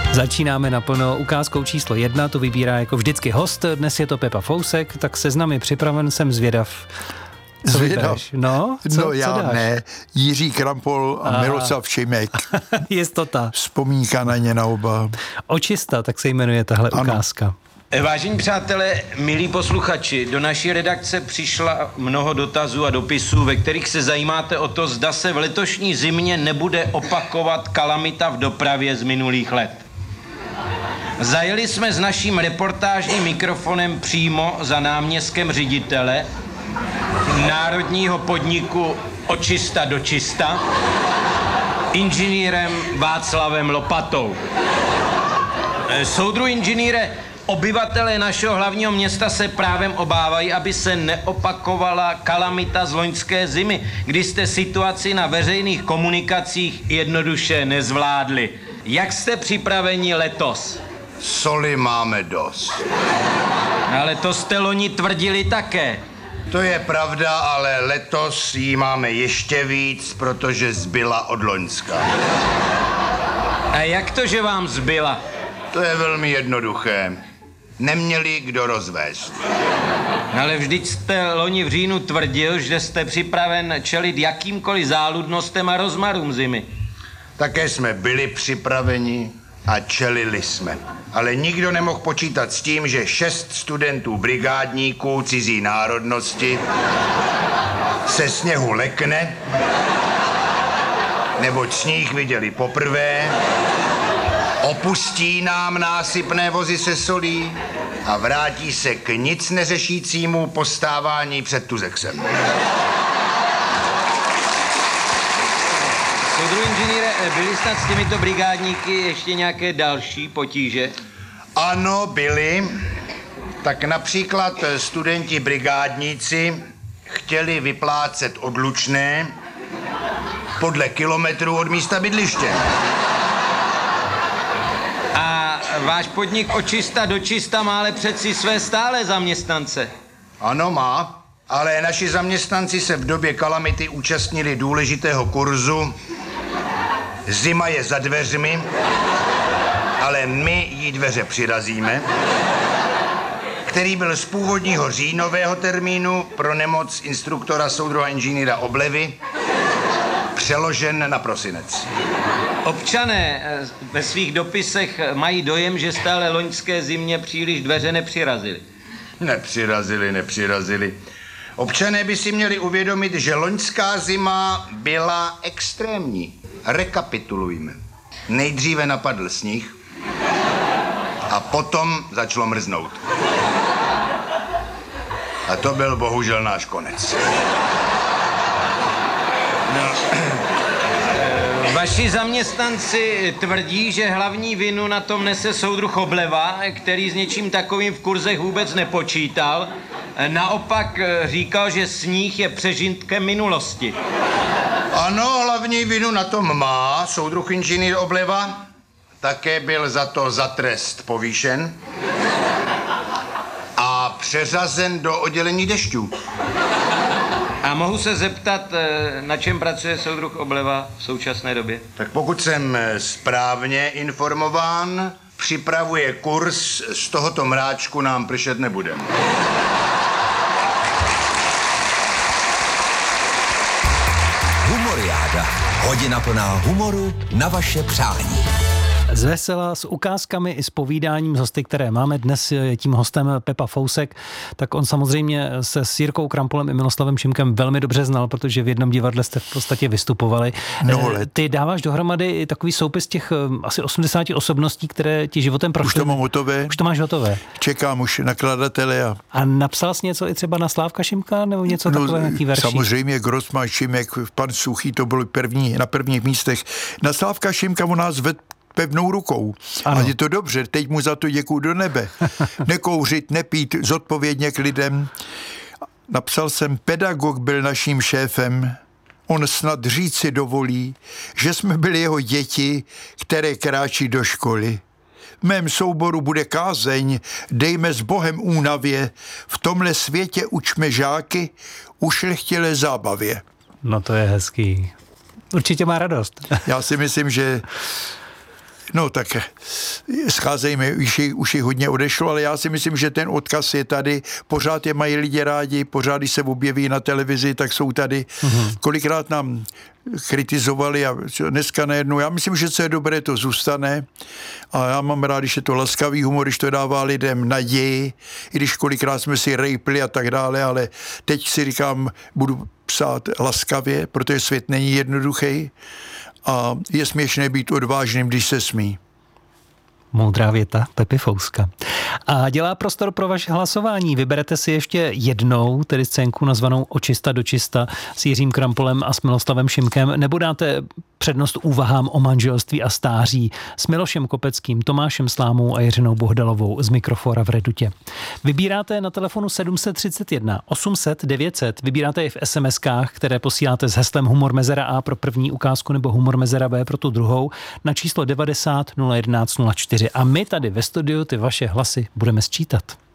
Začínáme naplno ukázkou číslo 1, tu vybírá jako vždycky host, dnes je to Pepa Fousek, tak seznam je připraven, jsem zvědav. Co vybereš? No, co dáš? Ne, Jiří Krampol a Miroslav Šimek. Jistota. Vzpomínka na ně na oba. Očista, tak se jmenuje tahle ukázka. Vážení přátelé, milí posluchači, do naší redakce přišla mnoho dotazů a dopisů, ve kterých se zajímáte o to, zda se v letošní zimě nebude opakovat kalamita v dopravě z minulých let. Zajeli jsme s naším reportážním mikrofonem přímo za náměstkem ředitele národního podniku Očista do čista, inženýrem Václavem Lopatou. Soudru inženýre, obyvatelé našeho hlavního města se právem obávají, aby se neopakovala kalamita z loňské zimy, kdy jste situaci na veřejných komunikacích jednoduše nezvládli. Jak jste připraveni letos? Soli máme dost. Ale to jste loni tvrdili také. To je pravda, ale letos jí máme ještě víc, protože zbyla od loňska. A jak to, že vám zbyla? To je velmi jednoduché. Neměli kdo rozvést. Ale vždyť jste loni v říjnu tvrdil, že jste připraven čelit jakýmkoliv záludnostem a rozmarům zimy. Také jsme byli připraveni a čelili jsme. Ale nikdo nemohl počítat s tím, že 6 studentů brigádníků cizí národnosti se sněhu lekne, neboť sníh viděli poprvé, opustí nám násypné vozy se solí a vrátí se k nic neřešícímu postávání před Tuzexem. Soudru inženýre, byli snad s těmito brigádníky ještě nějaké další potíže? Ano, byli. Tak například studenti brigádníci chtěli vyplácet odlučné podle kilometrů od místa bydliště. A váš podnik Očista do čista má ale přeci své stálé zaměstnance. Ano, má, ale naši zaměstnanci se v době kalamity účastnili důležitého kurzu Zima je za dveřmi, ale my jí dveře přirazíme, který byl z původního říjnového termínu pro nemoc instruktora soudruha inženýra Oblevy přeložen na prosinec. Občané ve svých dopisech mají dojem, že stále loňské zimě příliš dveře nepřirazili. Nepřirazili. Občané by si měli uvědomit, že loňská zima byla extrémní. Rekapitulujme. Nejdříve napadl sníh a potom začalo mrznout. A to byl bohužel náš konec. Vaši zaměstnanci tvrdí, že hlavní vinu na tom nese soudruh Obleva, který s něčím takovým v kurzech vůbec nepočítal. Naopak říkal, že sníh je přežitkem minulosti. Ano, hlavní vinu na tom má soudruh inženýr Obleva. Také byl za to za trest povýšen a přeřazen do oddělení dešťů. A mohu se zeptat, na čem pracuje soudruh Obleva v současné době? Tak pokud jsem správně informován, připravuje kurz, z tohoto mráčku nám pršet nebude. Humoriáda. Hodina plná humoru na vaše přání. Z vesela, s ukázkami i s povídáním z hosty, které máme. Dnes je tím hostem Pepa Fousek, tak on samozřejmě se s Jirkou Krampolem i Miloslavem Šimkem velmi dobře znal, protože v jednom divadle jste v podstatě vystupovali. Ty dáváš dohromady takový soupis těch asi 80 osobností, které ti životem prošly. Už to mám hotové. Už to máš hotové. Čekám už nakladatele. A napsal jsi něco i třeba na Slávka Šimka, nebo něco takové, nějaký verší? Samozřejmě Grossman, Šimek, pan Suchý, to bylo na prvních místech. Na Slávka Šimka u nás vedl pevnou rukou. Ano. A je to dobře, teď mu za to děkuju do nebe. Nekouřit, nepít, zodpovědně k lidem. Napsal jsem, pedagog byl naším šéfem. On snad říci dovolí, že jsme byli jeho děti, které kráčí do školy. V mém souboru bude kázeň, dejme s Bohem únavě, v tomhle světě učme žáky ušlechtilé zábavě. No to je hezký. Určitě má radost. Já si myslím, že No tak scházejme, už jich hodně odešlo, ale já si myslím, že ten odkaz je tady, pořád je mají lidi rádi, pořád, když se objeví na televizi, tak jsou tady. Kolikrát nám kritizovali a dneska najednou, já myslím, že co je dobré, to zůstane a já mám rád, když je to laskavý humor, když to dává lidem naději, i když kolikrát jsme si rejpli a tak dále, ale teď si říkám, budu psát laskavě, protože svět není jednoduchý a je směšné být odvážným, když se smí. Moudrá věta Pepy Fouska. A dělá prostor pro vaše hlasování. Vyberete si ještě jednou, tedy scénku nazvanou Očista do čista s Jiřím Krampolem a s Miloslavem Šimkem, nebo dáte přednost úvahám o manželství a stáří s Milošem Kopeckým, Tomášem Slámou a Jiřinou Bohdalovou z Mikrofora v Redutě. Vybíráte na telefonu 731 800 900, vybíráte i v SMS-kách, které posíláte s heslem Humor Mezera A pro první ukázku nebo Humor Mezera B pro tu druhou na číslo 90 011 04 a my tady ve studiu ty vaše hlasy budeme sčítat.